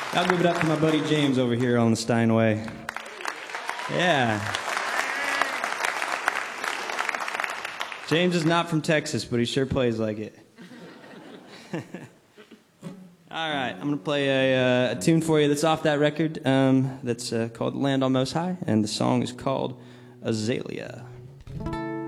I'll give it up to my buddy James over here on the Steinway. Yeah. James is not from Texas, but he sure plays like it. All right, I'm going to play a tune for you that's off that record that's called Land on Most High, and the song is called Azalea.